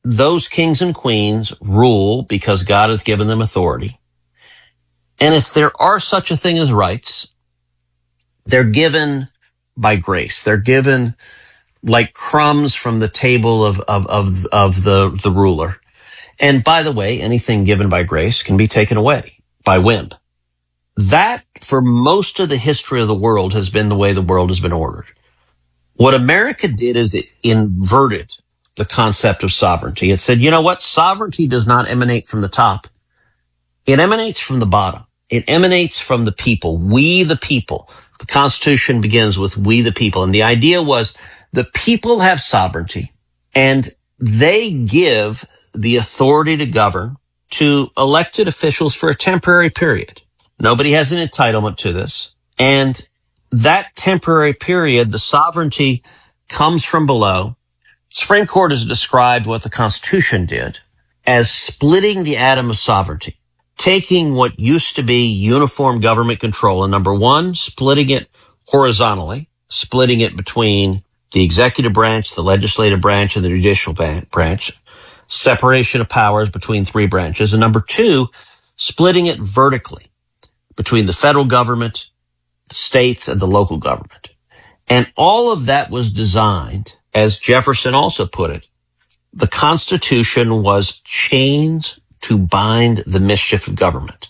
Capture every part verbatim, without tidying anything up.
those kings and queens rule because God has given them authority. And if there are such a thing as rights, they're given by grace. They're given like crumbs from the table of, of, of, of the, the ruler. And by the way, anything given by grace can be taken away by whim. That, for most of the history of the world, has been the way the world has been ordered. What America did is it inverted the concept of sovereignty. It said, you know what? Sovereignty does not emanate from the top. It emanates from the bottom. It emanates from the people. We the people. The Constitution begins with we the people. And the idea was the people have sovereignty and they give the authority to govern to elected officials for a temporary period. Nobody has an entitlement to this. And that temporary period, the sovereignty comes from below. Supreme Court has described what the Constitution did as splitting the atom of sovereignty, taking what used to be uniform government control and, number one, splitting it horizontally, splitting it between the executive branch, the legislative branch, and the judicial branch, separation of powers between three branches, and number two, splitting it vertically between the federal government, the states, and the local government. And all of that was designed, as Jefferson also put it, the Constitution was chains to bind the mischief of government.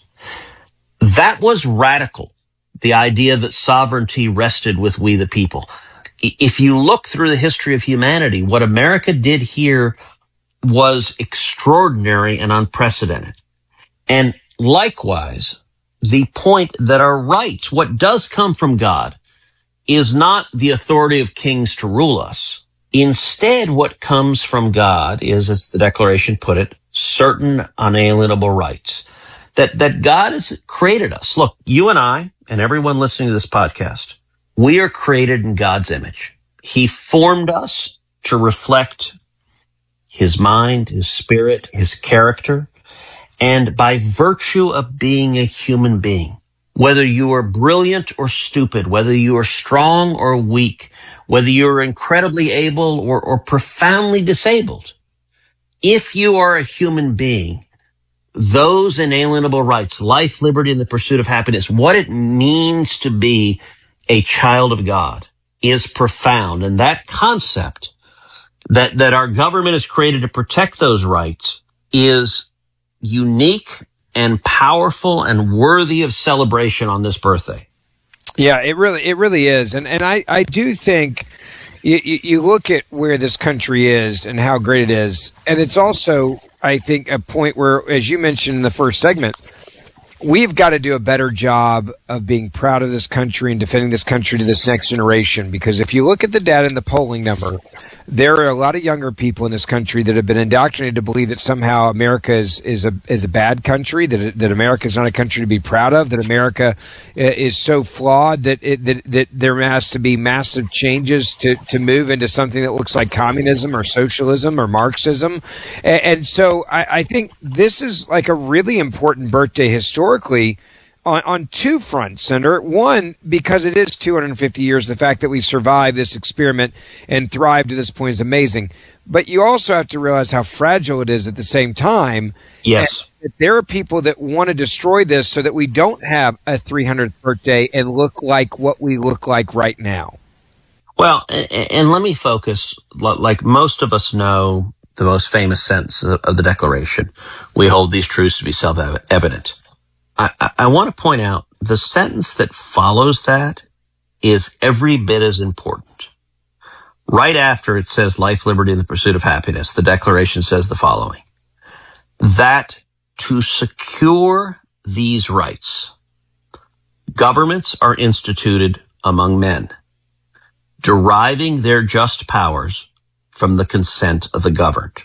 That was radical, the idea that sovereignty rested with we the people. If you look through the history of humanity, what America did here was extraordinary and unprecedented. And likewise, the point that our rights, what does come from God, is not the authority of kings to rule us. Instead, what comes from God is, as the Declaration put it, certain unalienable rights. That, that God has created us. Look, you and I, and everyone listening to this podcast, we are created in God's image. He formed us to reflect His mind, His spirit, His character. And by virtue of being a human being, whether you are brilliant or stupid, whether you are strong or weak, whether you're incredibly able or, or profoundly disabled, if you are a human being, those inalienable rights, life, liberty, and the pursuit of happiness, what it means to be a child of God is profound. And that concept that, that our government is created to protect those rights is unique and powerful and worthy of celebration on this birthday. Yeah, it really, it really is. And, and I, I do think you, you look at where this country is and how great it is. And it's also, I think, a point where, as you mentioned in the first segment, we've got to do a better job of being proud of this country and defending this country to this next generation. Because if you look at the data and the polling number, there are a lot of younger people in this country that have been indoctrinated to believe that somehow America is, is a is a bad country, that that America is not a country to be proud of, that America is so flawed that it, that that there has to be massive changes to, to move into something that looks like communism or socialism or Marxism. And, and so I, I think this is like a really important birthday historically. On, on two fronts, Senator. One, because it is two hundred fifty years, the fact that we survived this experiment and thrived to this point is amazing. But you also have to realize how fragile it is at the same time. Yes. And there are people that want to destroy this so that we don't have a three hundredth birthday and look like what we look like right now. Well, and, and let me focus, like most of us know the most famous sentence of the Declaration. We hold these truths to be self-evident. I, I want to point out the sentence that follows that is every bit as important. Right after it says life, liberty, and the pursuit of happiness, the Declaration says the following: that to secure these rights, governments are instituted among men, deriving their just powers from the consent of the governed.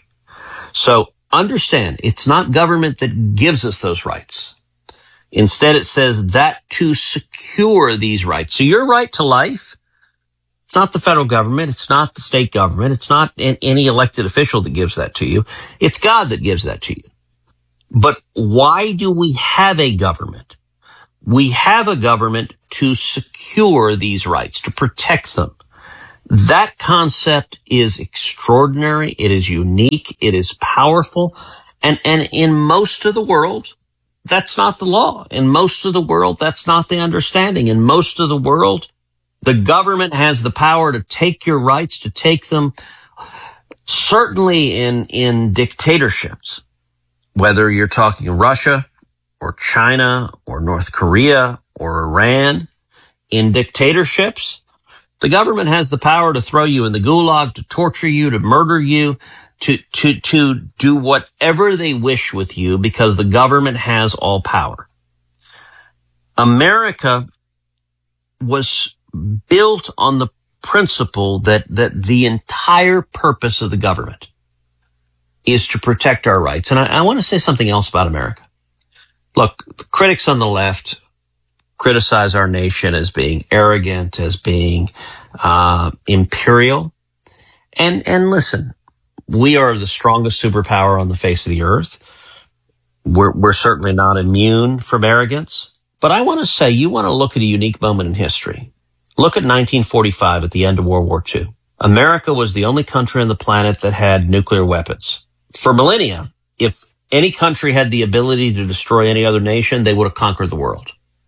So understand, it's not government that gives us those rights. Instead, it says that to secure these rights. So your right to life, it's not the federal government. It's not the state government. It's not any elected official that gives that to you. It's God that gives that to you. But why do we have a government? We have a government to secure these rights, to protect them. That concept is extraordinary. It is unique. It is powerful. And, and in most of the world, that's not the law. In most of the world, that's not the understanding. In most of the world, the government has the power to take your rights, to take them. Certainly in, in dictatorships, whether you're talking Russia or China or North Korea or Iran, in dictatorships, the government has the power to throw you in the gulag, to torture you, to murder you, to, to, to do whatever they wish with you because the government has all power. America was built on the principle that, that the entire purpose of the government is to protect our rights. And I, I want to say something else about America. Look, the critics on the left criticize our nation as being arrogant, as being uh, imperial. And, and listen, we are the strongest superpower on the face of the earth. We're, we're certainly not immune from arrogance. But I want to say, you want to look at a unique moment in history. Look at nineteen forty-five at the end of World War Two. America was the only country on the planet that had nuclear weapons. For millennia, if any country had the ability to destroy any other nation, they would have conquered the world.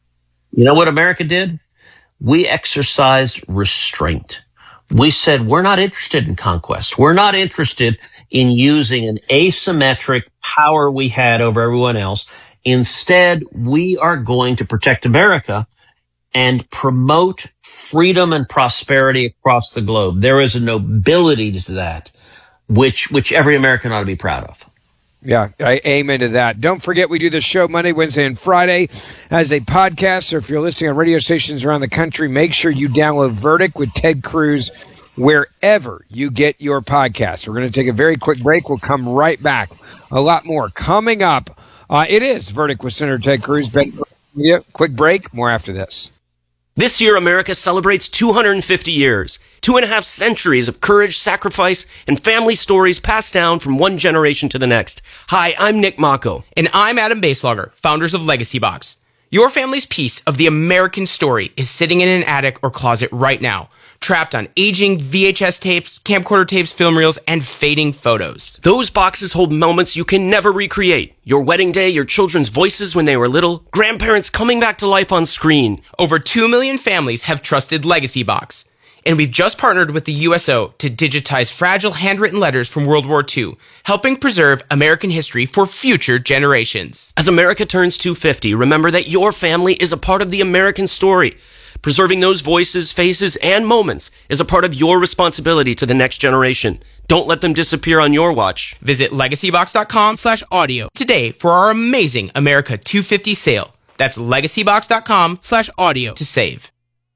You know what America did? We exercised restraint. We said, we're not interested in conquest. We're not interested in using an asymmetric power we had over everyone else. Instead, we are going to protect America and promote freedom and prosperity across the globe. There is a nobility to that, which which every American ought to be proud of. Yeah, I amen to that. Don't forget, we do this show Monday, Wednesday, and Friday as a podcast. Or if you're listening on radio stations around the country, make sure you download Verdict with Ted Cruz wherever you get your podcasts. We're going to take a very quick break. We'll come right back. A lot more coming up. Uh, it is Verdict with Senator Ted Cruz. Ben, yeah, quick break. More after this. This year, America celebrates two hundred fifty years, two and a half centuries of courage, sacrifice, and family stories passed down from one generation to the next. Hi, I'm Nick Mako. And I'm Adam Baselogger, founders of Legacy Box. Your family's piece of the American story is sitting in an attic or closet right now, trapped on aging V H S tapes, camcorder tapes, film reels, and fading photos. Those boxes hold moments you can never recreate. Your wedding day, your children's voices when they were little, grandparents coming back to life on screen. Over two million families have trusted Legacy Box. And we've just partnered with the U S O to digitize fragile handwritten letters from World War Two, helping preserve American history for future generations. As America turns two hundred fifty, remember that your family is a part of the American story. Preserving those voices, faces, and moments is a part of your responsibility to the next generation. Don't let them disappear on your watch. Visit legacybox.com slash audio today for our amazing America two fifty sale. That's legacybox.com slash audio to save.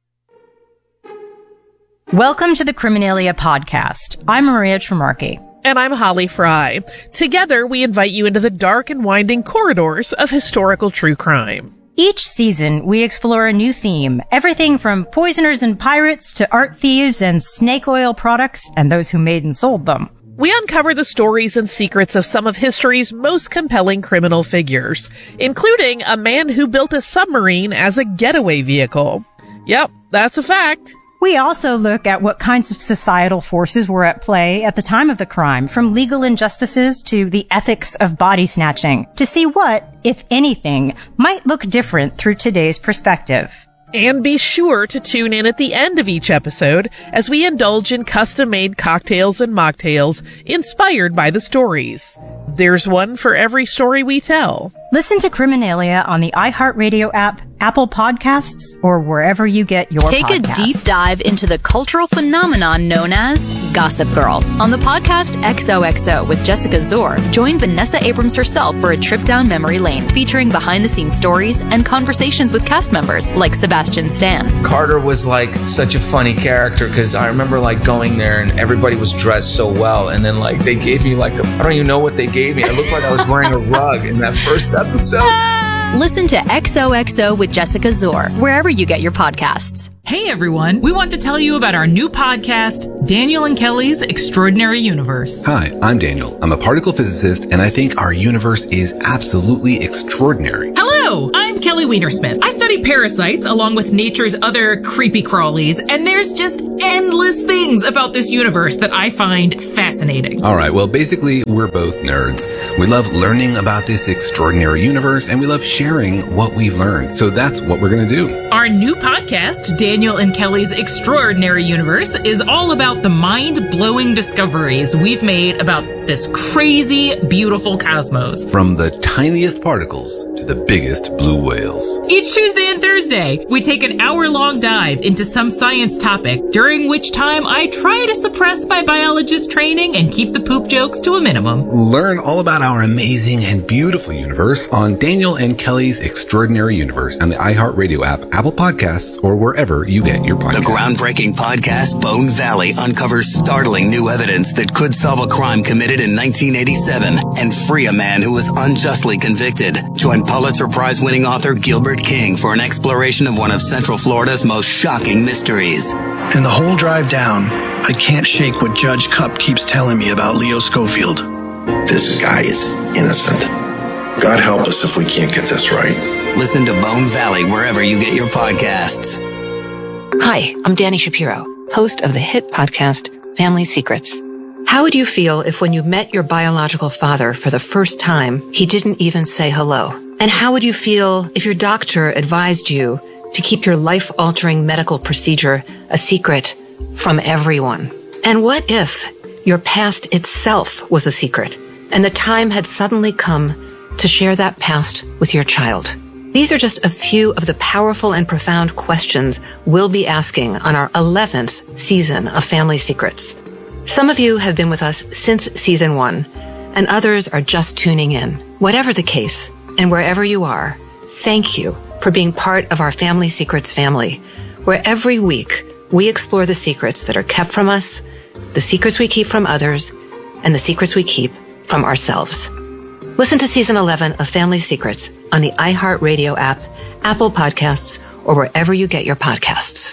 Welcome to the Criminalia podcast. I'm Maria Tremarchi. And I'm Holly Fry. Together, we invite you into the dark and winding corridors of historical true crime. Each season, we explore a new theme, everything from poisoners and pirates to art thieves and snake oil products and those who made and sold them. We uncover the stories and secrets of some of history's most compelling criminal figures, including a man who built a submarine as a getaway vehicle. Yep, that's a fact. We also look at what kinds of societal forces were at play at the time of the crime, from legal injustices to the ethics of body snatching, to see what, if anything, might look different through today's perspective. And be sure to tune in at the end of each episode as we indulge in custom-made cocktails and mocktails inspired by the stories. There's one for every story we tell. Listen to Criminalia on the iHeartRadio app, Apple Podcasts, or wherever you get your Take podcasts. Take a deep dive into the cultural phenomenon known as Gossip Girl on the podcast X O X O with Jessica Zor. Join Vanessa Abrams herself for a trip down memory lane, featuring behind-the-scenes stories and conversations with cast members like Sebastian Stan. Carter was like such a funny character because I remember like going there and everybody was dressed so well, and then like they gave me like a, I don't even know what they gave me. I looked like I was wearing a rug in that first episode. Listen to X O X O with Jessica Zor, wherever you get your podcasts. Hey everyone, we want to tell you about our new podcast, Daniel and Kelly's Extraordinary Universe. Hi, I'm Daniel. I'm a particle physicist, and I think our universe is absolutely extraordinary. Hello, I'm I'm Kelly Weinersmith. I study parasites along with nature's other creepy crawlies, and there's just endless things about this universe that I find fascinating. All right, well, basically, we're both nerds. We love learning about this extraordinary universe, and we love sharing what we've learned. So that's what we're going to do. Our new podcast, Daniel and Kelly's Extraordinary Universe, is all about the mind-blowing discoveries we've made about this crazy, beautiful cosmos. From the tiniest particles to the biggest blue whales. Each Tuesday and Thursday, we take an hour-long dive into some science topic, during which time I try to suppress my biologist training and keep the poop jokes to a minimum. Learn all about our amazing and beautiful universe on Daniel and Kelly's Extraordinary Universe on the iHeartRadio app, Apple Podcasts, or wherever you get your podcasts. The groundbreaking podcast Bone Valley uncovers startling new evidence that could solve a crime committed in nineteen eighty-seven and free a man who was unjustly convicted. Join Pulitzer Prize-winning author Gilbert King for an exploration of one of Central Florida's most shocking mysteries. And the whole drive down, I can't shake what Judge Cupp keeps telling me about Leo Schofield. This guy is innocent. God help us if we can't get this right. Listen to Bone Valley wherever you get your podcasts. Hi, I'm Dani Shapiro, host of the hit podcast Family Secrets. How would you feel if when you met your biological father for the first time, he didn't even say hello? And how would you feel if your doctor advised you to keep your life-altering medical procedure a secret from everyone? And what if your past itself was a secret and the time had suddenly come to share that past with your child? These are just a few of the powerful and profound questions we'll be asking on our eleventh season of Family Secrets. Some of you have been with us since season one, and others are just tuning in. Whatever the case, and wherever you are, thank you for being part of our Family Secrets family, where every week we explore the secrets that are kept from us, the secrets we keep from others, and the secrets we keep from ourselves. Listen to season eleven of Family Secrets on the iHeartRadio app, Apple Podcasts, or wherever you get your podcasts.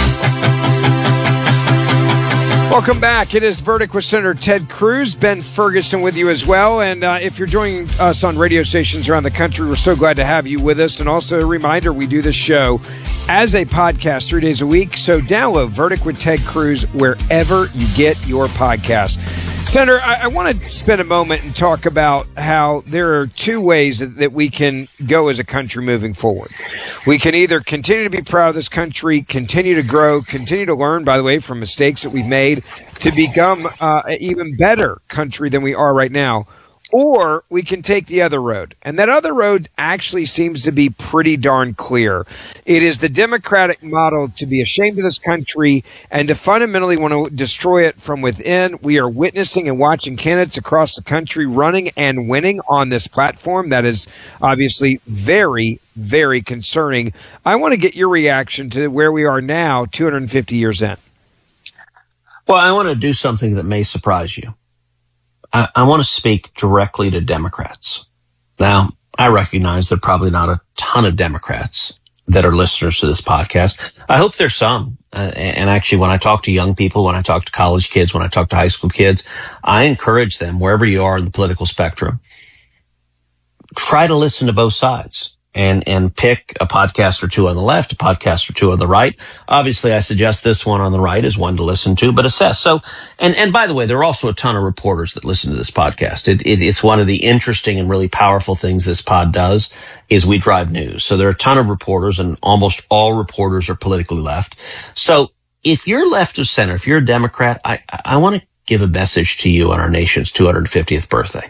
Welcome back. It is Verdict with Senator Ted Cruz. Ben Ferguson with you as well. And uh, if you're joining us on radio stations around the country, we're so glad to have you with us. And also a reminder, we do this show as a podcast three days a week. So download Verdict with Ted Cruz wherever you get your podcast. Senator, I, I want to spend a moment and talk about how there are two ways that, that we can go as a country moving forward. We can either continue to be proud of this country, continue to grow, continue to learn, by the way, from mistakes that we've made to become uh, an even better country than we are right now. Or we can take the other road. And that other road actually seems to be pretty darn clear. It is the Democratic model to be ashamed of this country and to fundamentally want to destroy it from within. We are witnessing and watching candidates across the country running and winning on this platform. That is obviously very, very concerning. I want to get your reaction to where we are now, two hundred fifty years in. Well, I want to do something that may surprise you. I, I want to speak directly to Democrats. Now, I recognize there are probably not a ton of Democrats that are listeners to this podcast. I hope there's some. Uh, and actually, when I talk to young people, when I talk to college kids, when I talk to high school kids, I encourage them, wherever you are in the political spectrum, try to listen to both sides. And, and pick a podcast or two on the left, a podcast or two on the right. Obviously, I suggest this one on the right is one to listen to, but assess. So, and, and by the way, there are also a ton of reporters that listen to this podcast. It, it, it's one of the interesting and really powerful things this pod does is we drive news. So there are a ton of reporters and almost all reporters are politically left. So if you're left of center, if you're a Democrat, I, I want to give a message to you on our nation's two hundred fiftieth birthday.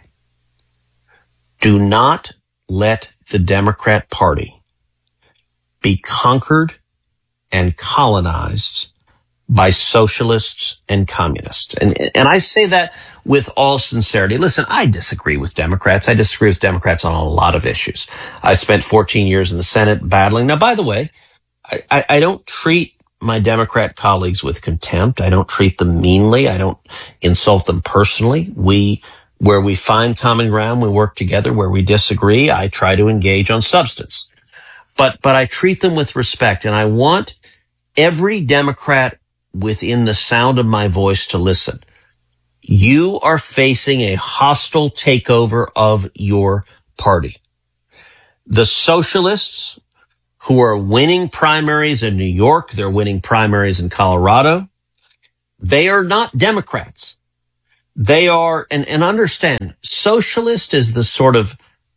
Do not let the Democrat Party be conquered and colonized by socialists and communists. And, and I say that with all sincerity. Listen, I disagree with Democrats. I disagree with Democrats on a lot of issues. I spent fourteen years in the Senate battling. Now, by the way, I, I, I don't treat my Democrat colleagues with contempt. I don't treat them meanly. I don't insult them personally. We Where we find common ground, we work together. Where we disagree, I try to engage on substance. But, but I treat them with respect. And I want every Democrat within the sound of my voice to listen. You are facing a hostile takeover of your party. The socialists who are winning primaries in New York, they're winning primaries in Colorado, they are not Democrats. They are, and, and understand, socialist is the sort of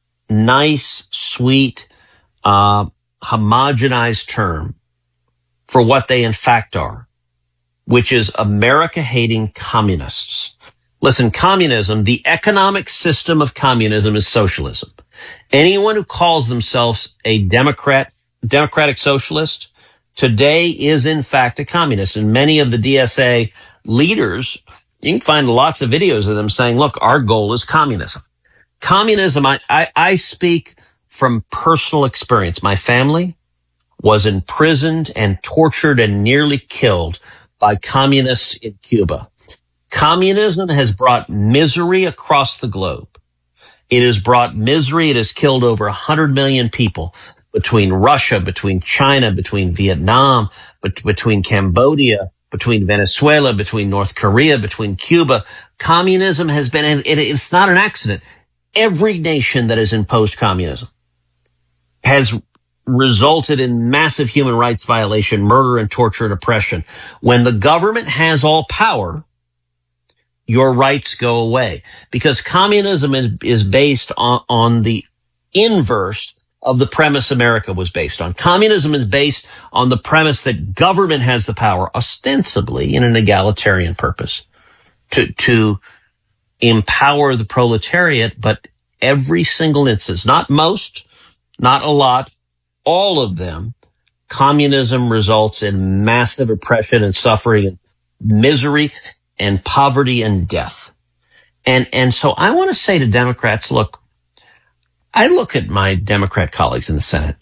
nice, sweet, uh, homogenized term for what they in fact are, which is America-hating communists. Listen, communism, the economic system of communism is socialism. Anyone who calls themselves a Democrat, democratic socialist today is in fact a communist. And many of the D S A leaders, you can find lots of videos of them saying, look, our goal is communism. Communism, I, I, I speak from personal experience. My family was imprisoned and tortured and nearly killed by communists in Cuba. Communism has brought misery across the globe. It has brought misery. It has killed over one hundred million people between Russia, between China, between Vietnam, bet- between Cambodia, between Venezuela, between North Korea, between Cuba. Communism has been, and it, it's not an accident. Every nation that has imposed communism has resulted in massive human rights violation, murder and torture and oppression. When the government has all power, your rights go away, because communism is, is based on, on the inverse of the premise America was based on. Communism is based on the premise that government has the power, ostensibly in an egalitarian purpose, to, to empower the proletariat, but every single instance, not most, not a lot, all of them, communism results in massive oppression and suffering and misery and poverty and death. And, and so I want to say to Democrats, look, I look at my Democrat colleagues in the Senate.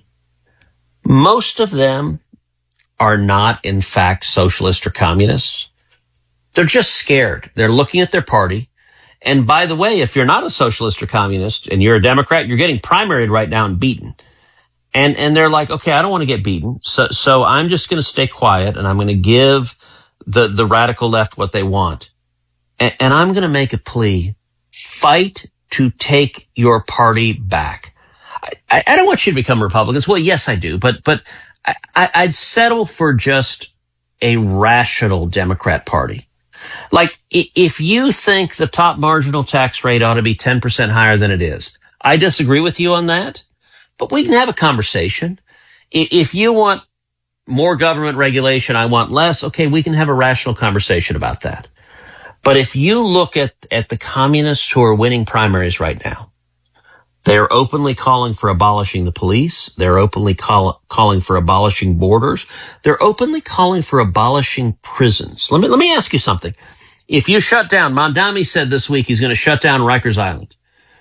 Most of them are not, in fact, socialist or communists. They're just scared. They're looking at their party. And by the way, if you're not a socialist or communist and you're a Democrat, you're getting primaried right now and beaten. And, and they're like, okay, I don't want to get beaten. So, so I'm just going to stay quiet and I'm going to give the, the radical left what they want. And, and I'm going to make a plea. Fight to take your party back. I, I don't want you to become Republicans. Well, yes, I do. But, but I, I'd settle for just a rational Democrat party. Like, if you think the top marginal tax rate ought to be ten percent higher than it is, I disagree with you on that, but we can have a conversation. If you want more government regulation, I want less, okay, we can have a rational conversation about that. But if you look at, at the communists who are winning primaries right now, they're openly calling for abolishing the police. They're openly call, calling for abolishing borders. They're openly calling for abolishing prisons. Let me, let me ask you something. If you shut down, Mondami said this week he's going to shut down Rikers Island.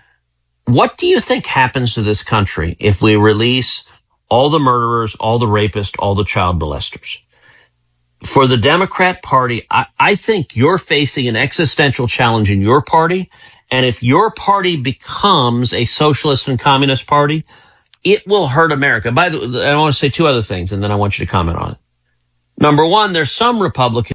What do you think happens to this country if we release all the murderers, all the rapists, all the child molesters? For the Democrat Party, I, I think you're facing an existential challenge in your party. And if your party becomes a socialist and communist party, it will hurt America. By the way, I want to say two other things, and then I want you to comment on it. Number one, there's some Republicans.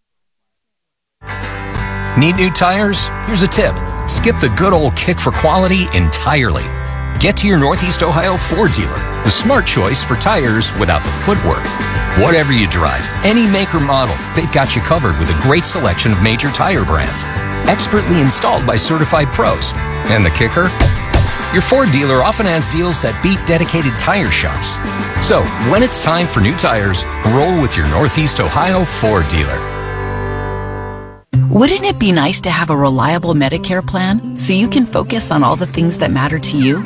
Need new tires? Here's a tip. Skip the good old kick for quality entirely. Get to your Northeast Ohio Ford dealer, the smart choice for tires without the footwork. Whatever you drive, any make or model, they've got you covered with a great selection of major tire brands. Expertly installed by certified pros. And the kicker? Your Ford dealer often has deals that beat dedicated tire shops. So, when it's time for new tires, roll with your Northeast Ohio Ford dealer. Wouldn't it be nice to have a reliable Medicare plan so you can focus on all the things that matter to you?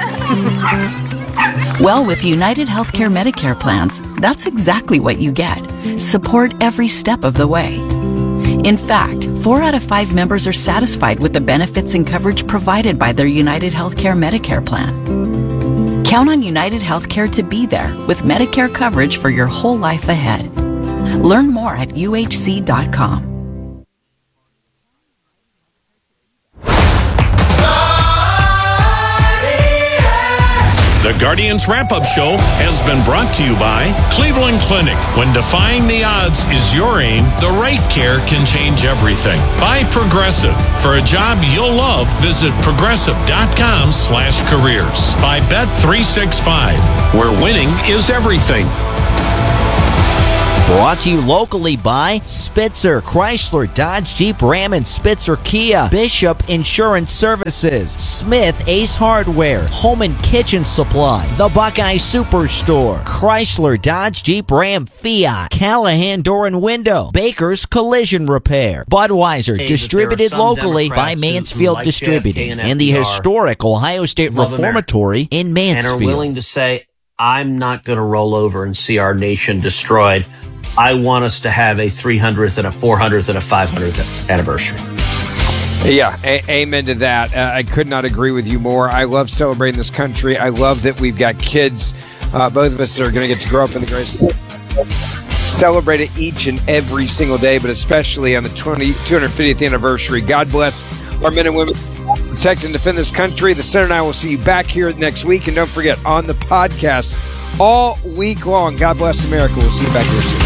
Well, with United Healthcare Medicare plans, that's exactly what you get. Support every step of the way. In fact, four out of five members are satisfied with the benefits and coverage provided by their United Healthcare Medicare plan. Count on United Healthcare to be there with Medicare coverage for your whole life ahead. Learn more at U H C dot com. The Guardians Wrap-Up Show has been brought to you by Cleveland Clinic. When defying the odds is your aim, the right care can change everything. By Progressive. For a job you'll love, visit progressive.com slash careers. By Bet three sixty-five, where winning is everything. Brought to you locally by Spitzer, Chrysler, Dodge, Jeep, Ram, and Spitzer Kia, Bishop Insurance Services, Smith Ace Hardware, Home and Kitchen Supply, The Buckeye Superstore, Chrysler, Dodge, Jeep, Ram, Fiat, Callahan Door and Window, Baker's Collision Repair, Budweiser, Hey, distributed there are some locally by Democrats who- who Mansfield like Distributing, J F K and and the F D R, historic Ohio State love Reformatory in and Mansfield. are willing to say, I'm not going to roll over and see our nation destroyed. I want us to have a three hundredth and a four hundredth and a five hundredth anniversary. Yeah, a- amen to that. Uh, I could not agree with you more. I love celebrating this country. I love that we've got kids, uh, both of us that are going to get to grow up in the greatest. Celebrate it each and every single day, but especially on the twenty, two hundred fiftieth anniversary. God bless our men and women who protect and defend this country. The Senator and I will see you back here next week. And don't forget, on the podcast all week long. God bless America. We'll see you back here soon.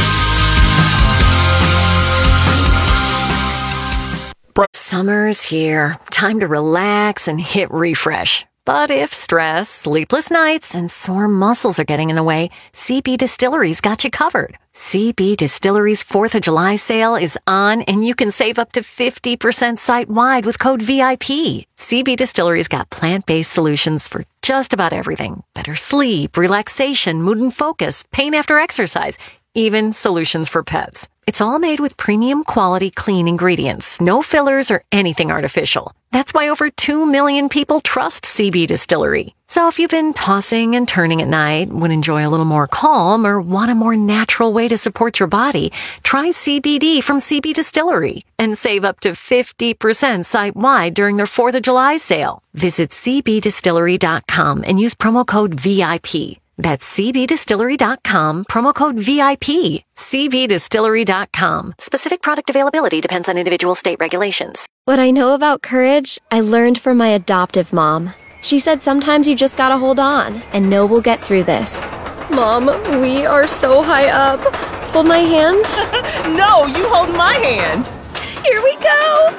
Summer's here. Time to relax and hit refresh. But if stress, sleepless nights, and sore muscles are getting in the way, C B Distillery's got you covered. C B Distillery's fourth of July sale is on, and you can save up to fifty percent site-wide with code V I P. C B Distillery's got plant-based solutions for just about everything. Better sleep, relaxation, mood and focus, pain after exercise, even solutions for pets. It's all made with premium quality clean ingredients, no fillers or anything artificial. That's why over two million people trust C B Distillery. So if you've been tossing and turning at night, would enjoy a little more calm, or want a more natural way to support your body, try C B D from C B Distillery and save up to fifty percent site-wide during their fourth of July sale. Visit c b distillery dot com and use promo code V I P. That's c b distillery dot com, promo code V I P. c b distillery dot com. Specific product availability depends on individual state regulations. What I know about courage, I learned from my adoptive mom. She said sometimes you just gotta hold on and know we'll get through this. Mom, we are so high up. Hold my hand. No, you hold my hand. Here we go.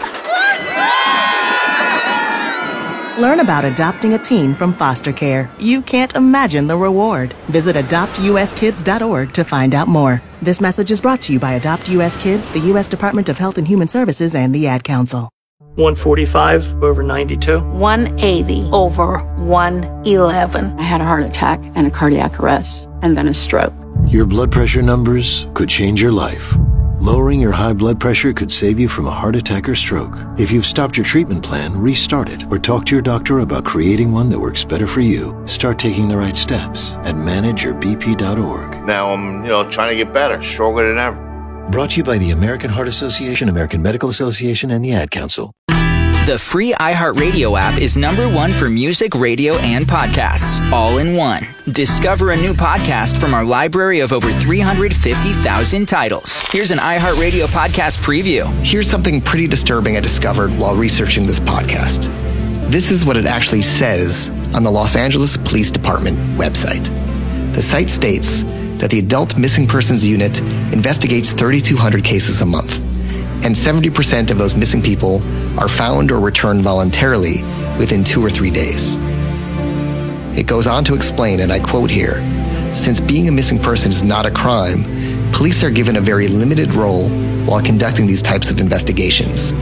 Learn about adopting a teen from foster care. You can't imagine the reward. Visit adopt u s kids dot org to find out more. This message is brought to you by Adopt U S Kids, the U S Department of Health and Human Services, and the Ad Council. one forty-five over ninety-two. one eighty over one eleven. I had a heart attack and a cardiac arrest, and then a stroke. Your blood pressure numbers could change your life. Lowering your high blood pressure could save you from a heart attack or stroke. If you've stopped your treatment plan, restart it or talk to your doctor about creating one that works better for you. Start taking the right steps at manage your b p dot org. Now I'm, you know, trying to get better, stronger than ever. Brought to you by the American Heart Association, American Medical Association, and the Ad Council. The free iHeartRadio app is number one for music, radio, and podcasts, all in one. Discover a new podcast from our library of over three hundred fifty thousand titles. Here's an iHeartRadio podcast preview. Here's something pretty disturbing I discovered while researching this podcast. This is what it actually says on the Los Angeles Police Department website. The site states that the Adult Missing Persons Unit investigates thirty-two hundred cases a month, and seventy percent of those missing people are found or returned voluntarily within two or three days. It goes on to explain, and I quote here, since being a missing person is not a crime, police are given a very limited role while conducting these types of investigations.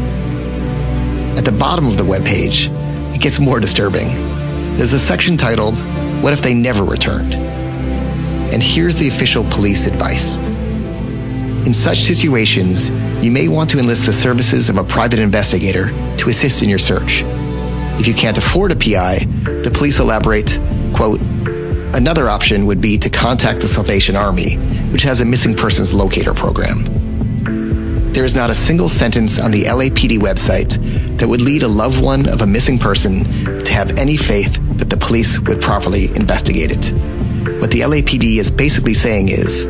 At the bottom of the webpage, it gets more disturbing. There's a section titled, What If They Never Returned? And here's the official police advice. In such situations, you may want to enlist the services of a private investigator to assist in your search. If you can't afford a P I, the police elaborate, quote, another option would be to contact the Salvation Army, which has a missing persons locator program. There is not a single sentence on the L A P D website that would lead a loved one of a missing person to have any faith that the police would properly investigate it. What the L A P D is basically saying is,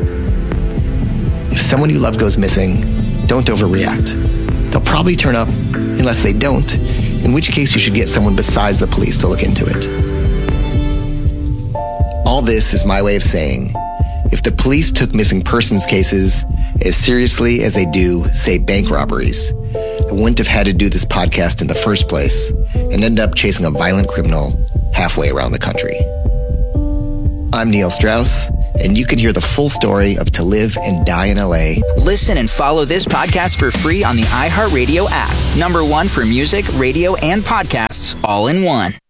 if someone you love goes missing, don't overreact. They'll probably turn up unless they don't, in which case you should get someone besides the police to look into it. All this is my way of saying, if the police took missing persons cases as seriously as they do, say, bank robberies, I wouldn't have had to do this podcast in the first place and end up chasing a violent criminal halfway around the country. I'm Neil Strauss, and you can hear the full story of To Live and Die in L A. Listen and follow this podcast for free on the iHeartRadio app. Number one for music, radio, and podcasts all in one.